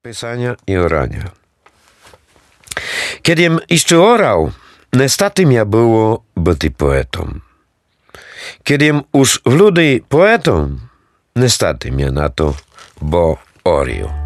Pisania i orania. Kiedym jeszcze orał, niestety mnie było być poetą. Kiedym już w ludy poetą, niestety mnie na to, bo orił.